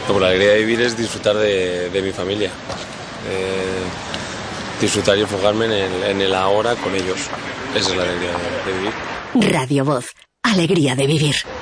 Pues la alegría de vivir es disfrutar de mi familia, disfrutar y enfocarme en el ahora con ellos. Esa es la alegría de vivir. Radio Voz, alegría de vivir.